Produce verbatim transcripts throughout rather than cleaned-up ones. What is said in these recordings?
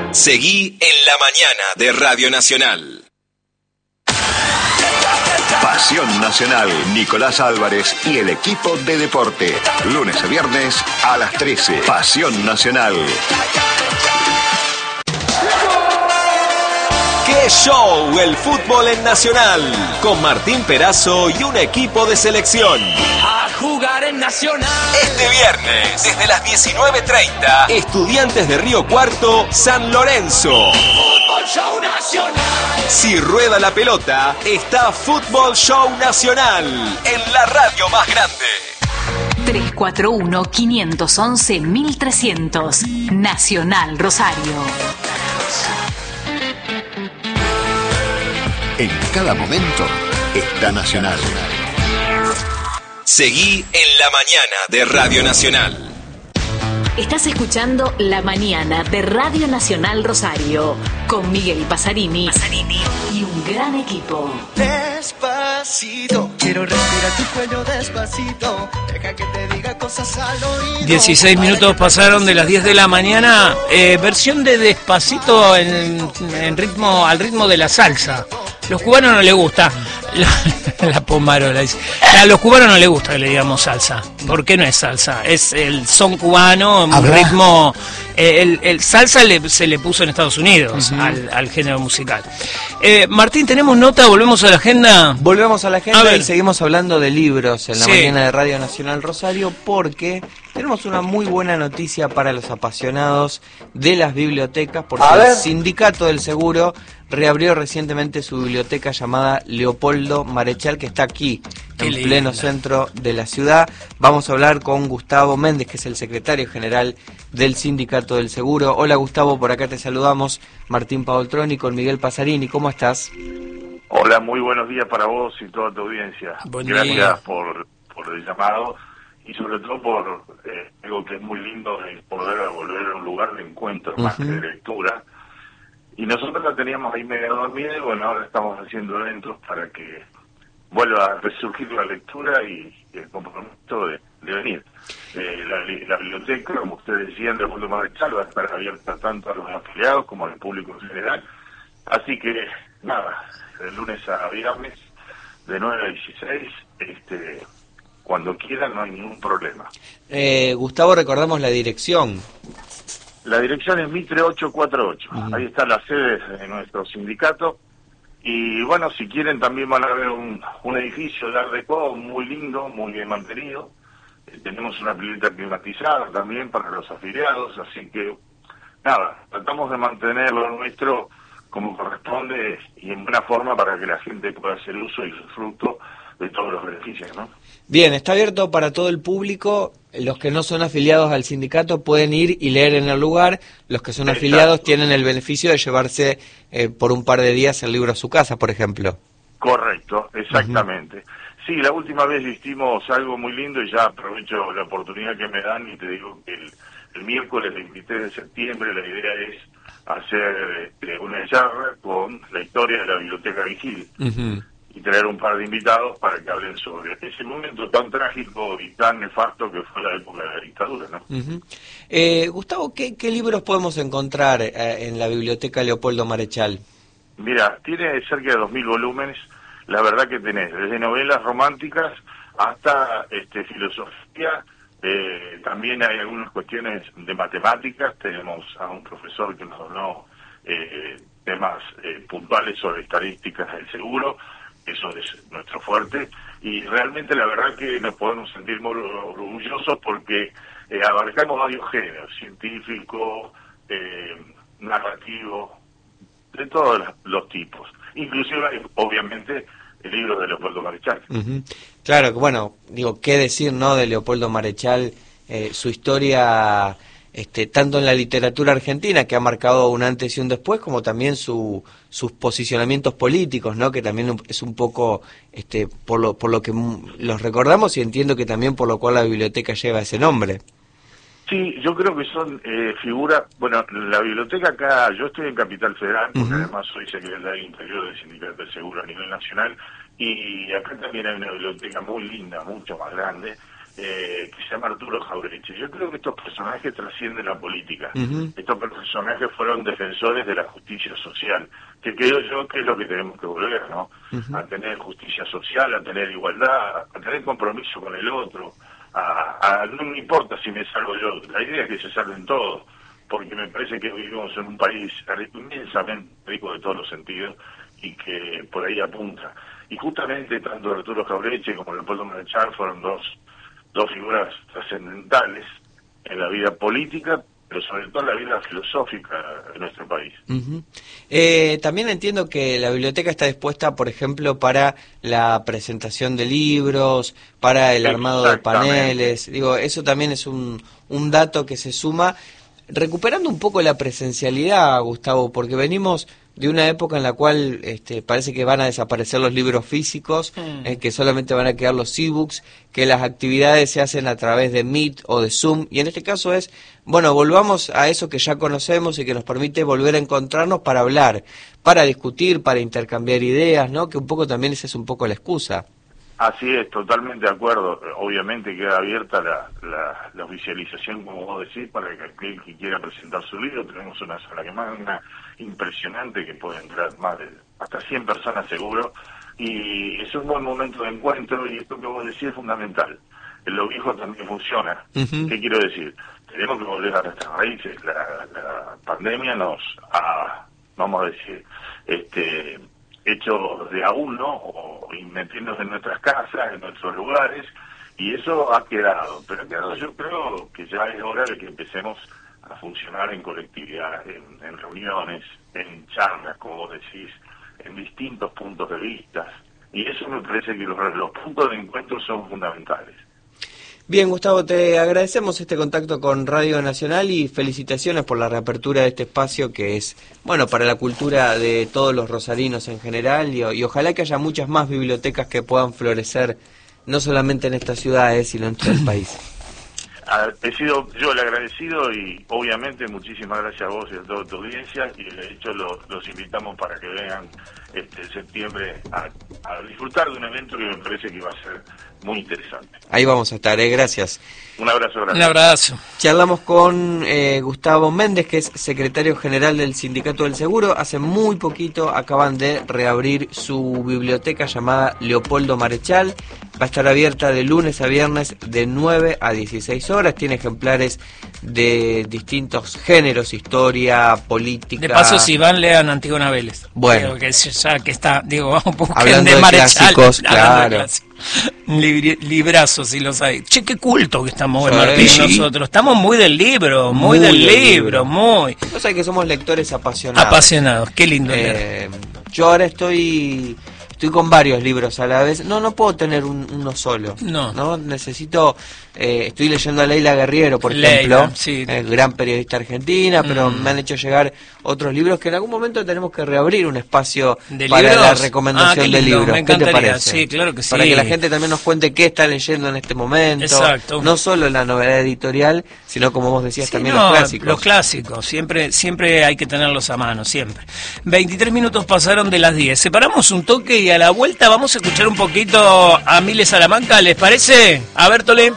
Seguí en la mañana de Radio Nacional. Pasión Nacional, Nicolás Álvarez y el equipo de deporte. Lunes a viernes a las trece. Pasión Nacional. ¡Qué show! El fútbol en Nacional. Con Martín Perazo y un equipo de selección. A jugar en Nacional. Este viernes, desde las diecinueve treinta, Estudiantes de Río Cuarto, San Lorenzo. Fútbol Show Nacional. Si rueda la pelota, está Fútbol Show Nacional en la radio más grande. tres cuatro uno, cinco uno uno, mil trescientos. Nacional Rosario. En cada momento está Nacional. Seguí en la mañana de Radio Nacional. Estás escuchando La Mañana de Radio Nacional Rosario con Miguel Pasarini, Pasarini y un gran equipo. Despacito, quiero respirar tu cuello despacito. Deja que te diga cosas al oído. dieciséis minutos pasaron de las diez de la mañana. Eh, versión de Despacito en, en ritmo, al ritmo de la salsa. Los cubanos no les gusta. La, la pomarola dice. A los cubanos no les gusta que le digamos salsa. ¿Por qué no es salsa? Es el son cubano, un ¿Habrá? ritmo. Eh, el, el salsa le, se le puso en Estados Unidos Uh-huh. al, al género musical. Eh, Martín, ¿tenemos nota? ¿Volvemos a la agenda? Volvemos a la A agenda ver. y seguimos hablando de libros en la Sí. mañana de Radio Nacional Rosario porque tenemos una muy buena noticia para los apasionados de las bibliotecas porque el Sindicato del Seguro reabrió recientemente su biblioteca llamada Leopoldo Marechal, que está aquí, Qué en linda. pleno centro de la ciudad. Vamos a hablar con Gustavo Méndez, que es el secretario general del Sindicato del Seguro. Hola Gustavo, por acá te saludamos. Martín Paoltroni con Miguel Pasarini, ¿cómo estás? Hola, muy buenos días para vos y toda tu audiencia. Buen Gracias día. por, por el llamado y sobre todo por eh, algo que es muy lindo, de poder volver a un lugar de encuentro más que de lectura. Y nosotros la teníamos ahí medio dormida y bueno, ahora estamos haciendo eventos para que vuelva a resurgir la lectura y, y el compromiso de, de venir. Eh, la, la biblioteca, como ustedes decían, de Leopoldo Marechal va a estar abierta tanto a los afiliados como al público en general. Así que, nada, de lunes a viernes, de nueve a dieciséis, este, cuando quieran no hay ningún problema. Eh, Gustavo, recordamos la dirección. La dirección es Mitre ocho cuatro ocho, Ujú. ahí está la sede de nuestro sindicato. Y bueno, si quieren también van a ver un, un edificio de Art Deco muy lindo, muy bien mantenido. Eh, tenemos una pileta climatizada también para los afiliados, así que nada, tratamos de mantener lo nuestro como corresponde y en buena forma para que la gente pueda hacer uso y disfruto de todos los beneficios, ¿no? Bien, está abierto para todo el público. Los que no son afiliados al sindicato pueden ir y leer en el lugar. Los que son Exacto. afiliados tienen el beneficio de llevarse eh, por un par de días el libro a su casa, por ejemplo. Correcto, exactamente. Sí, la última vez hicimos algo muy lindo y ya aprovecho la oportunidad que me dan y te digo que el, el miércoles veintitrés de septiembre la idea es hacer este, una charla con la historia de la Biblioteca Vigil Ujú. y traer un par de invitados para que hablen sobre ese momento tan trágico y tan nefasto que fue la época de la dictadura, ¿no? Ujú. Eh, Gustavo, ¿qué, qué libros podemos encontrar eh, en la biblioteca Leopoldo Marechal? Mira, tiene cerca de dos mil volúmenes, la verdad que tenés, desde novelas románticas hasta este, filosofía, eh, también hay algunas cuestiones de matemáticas, tenemos a un profesor que nos donó eh, temas eh, puntuales sobre estadísticas del seguro, eso es nuestro fuerte, y realmente la verdad que nos podemos sentir muy orgullosos porque eh, abarcamos varios géneros, científico, eh, narrativo, de todos los tipos, inclusive hay, obviamente el libro de Leopoldo Marechal. Ujú. Claro, que bueno, digo, qué decir, ¿no?, de Leopoldo Marechal, eh, su historia, este, tanto en la literatura argentina, que ha marcado un antes y un después, como también su, sus posicionamientos políticos, ¿no?, que también es un poco, este, por lo, por lo que los recordamos y entiendo que también por lo cual la biblioteca lleva ese nombre. Sí, yo creo que son eh, figuras, bueno, la biblioteca acá, yo estoy en Capital Federal, porque Uh-huh. además soy secretario interior del Sindicato del Seguro a nivel nacional, y acá también hay una biblioteca muy linda, mucho más grande, eh, que se llama Arturo Jauretche. Yo creo que estos personajes trascienden la política. Uh-huh. Estos personajes fueron defensores de la justicia social, que creo yo que es lo que tenemos que volver, ¿no? Uh-huh. A tener justicia social, a tener igualdad, a tener compromiso con el otro, a, a no me importa si me salvo yo, la idea es que se salven todos, porque me parece que vivimos en un país inmensamente rico de todos los sentidos y que por ahí apunta. Y justamente tanto Arturo Jauretche como Leopoldo Marechal fueron dos, dos figuras trascendentales en la vida política, pero sobre todo en la vida filosófica de nuestro país. Uh-huh. Eh, también entiendo que la biblioteca está dispuesta, por ejemplo, para la presentación de libros, para el armado de paneles. Digo, eso también es un, un dato que se suma, recuperando un poco la presencialidad, Gustavo, porque venimos de una época en la cual este, parece que van a desaparecer los libros físicos, mm. eh, que solamente van a quedar los e-books, que las actividades se hacen a través de Meet o de Zoom, y en este caso es, bueno, volvamos a eso que ya conocemos y que nos permite volver a encontrarnos para hablar, para discutir, para intercambiar ideas, ¿no? Que un poco también esa es un poco la excusa. Así es, totalmente de acuerdo. Obviamente queda abierta la, la, la oficialización, como vos decís, para que aquel que quiera presentar su libro. Tenemos una sala que magna impresionante que puede entrar más de hasta cien personas seguro, y es un buen momento de encuentro, y esto que vos decís es fundamental. Lo viejo también funciona. Uh-huh. ¿Qué quiero decir? Tenemos que volver a nuestras raíces. La, la pandemia nos ha, vamos a decir, este... hecho de a uno, o metiéndonos en nuestras casas, en nuestros lugares, y eso ha quedado. Pero ha quedado, yo creo que ya es hora de que empecemos a funcionar en colectividad, en, en reuniones, en charlas, como vos decís, en distintos puntos de vista, y eso me parece que los, los puntos de encuentro son fundamentales. Bien, Gustavo, te agradecemos este contacto con Radio Nacional y felicitaciones por la reapertura de este espacio que es, bueno, para la cultura de todos los rosarinos en general, y, y ojalá que haya muchas más bibliotecas que puedan florecer, no solamente en estas ciudades, sino en todo el país. He sido yo el agradecido, y obviamente muchísimas gracias a vos y a toda tu audiencia, y de hecho lo, los invitamos para que vengan este septiembre a, a disfrutar de un evento que me parece que va a ser muy interesante. Ahí vamos a estar, ¿eh? Gracias. Un abrazo grande. Un abrazo. Charlamos con eh, Gustavo Méndez, que es secretario general del Sindicato del Seguro. Hace muy poquito acaban de reabrir su biblioteca llamada Leopoldo Marechal. Va a estar abierta de lunes a viernes de nueve a dieciséis horas. Tiene ejemplares de distintos géneros, historia, política. De paso, si van, lean Antígona Vélez. Bueno. Digo, que ya que está, digo, vamos, busquen hablando de, de Marechal. Clásicos, claro. De clásicos. Libri, librazos, si los hay. Che, qué culto que estamos hoy, Sí. Martín, nosotros. Estamos muy del libro, muy, muy del, del libro, libro, muy. No sé, que somos lectores apasionados. Apasionados, qué lindo eh, leer. Yo ahora estoy... Estoy con varios libros a la vez. No, no puedo tener un, uno solo. No. No, necesito... Eh, estoy leyendo a Leila Guerriero, por Leila, ejemplo. Sí. Eh, gran periodista argentina, pero mm. me han hecho llegar otros libros que en algún momento tenemos que reabrir un espacio para libros? la recomendación ah, de libros. Me ¿Qué te parece? Sí, claro que sí. Para que la gente también nos cuente qué está leyendo en este momento. Exacto. No solo la novedad editorial, sino, como vos decías, sí, también no, los clásicos. Los clásicos, siempre, siempre hay que tenerlos a mano, siempre. veintitrés minutos pasaron de las diez. Separamos un toque y a la vuelta vamos a escuchar un poquito a Miles Salamanca, ¿les parece? A ver, Tole.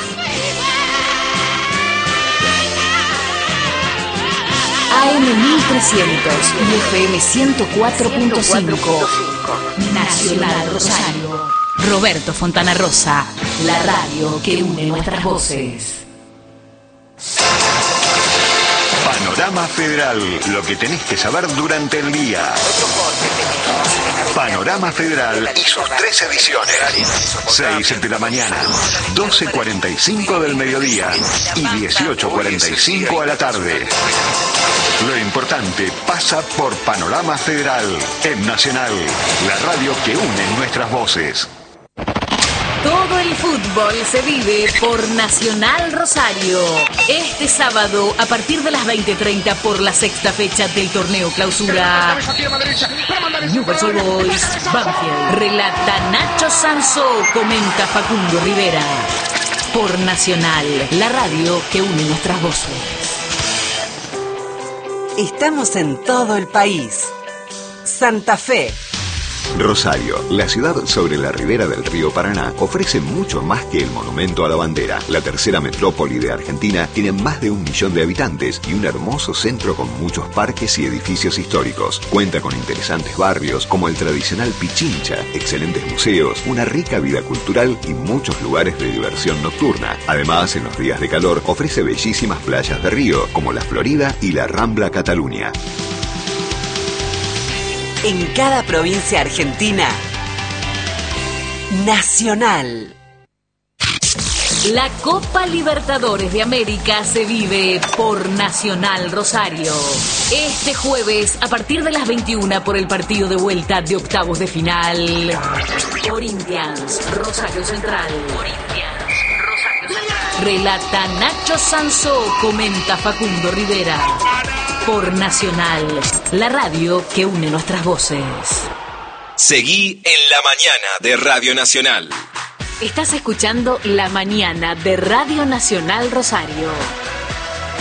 A M mil trescientos y F M ciento cuatro punto cinco. Nacional Rosario. Roberto Fontana Rosa, la radio que une nuestras voces. Panorama Federal, lo que tenés que saber durante el día. Panorama Federal y sus tres ediciones. seis de la mañana, doce cuarenta y cinco del mediodía y dieciocho cuarenta y cinco a la tarde. Lo importante pasa por Panorama Federal, en Nacional, la radio que une nuestras voces. Todo el fútbol se vive por Nacional Rosario. Este sábado, a partir de las veinte treinta, por la sexta fecha del torneo Clausura. Newell's Old Boys, Banfield. Relata Nacho Sanso, comenta Facundo Rivera. Por Nacional, la radio que une nuestras voces. Estamos en todo el país. Santa Fe, Rosario, la ciudad sobre la ribera del río Paraná, ofrece mucho más que el monumento a la bandera. La tercera metrópoli de Argentina tiene más de un millón de habitantes y un hermoso centro con muchos parques y edificios históricos. Cuenta con interesantes barrios como el tradicional Pichincha, excelentes museos, una rica vida cultural y muchos lugares de diversión nocturna. Además, en los días de calor ofrece bellísimas playas de río como la Florida y la Rambla Cataluña. En cada provincia argentina, Nacional. La Copa Libertadores de América se vive por Nacional Rosario. Este jueves, a partir de las veintiuna, por el partido de vuelta de octavos de final. Corinthians, Rosario Central. Corinthians, Rosario Central. Relata Nacho Sansó, comenta Facundo Rivera. Por Nacional, la radio que une nuestras voces. Seguí en la mañana de Radio Nacional. Estás escuchando La Mañana de Radio Nacional Rosario.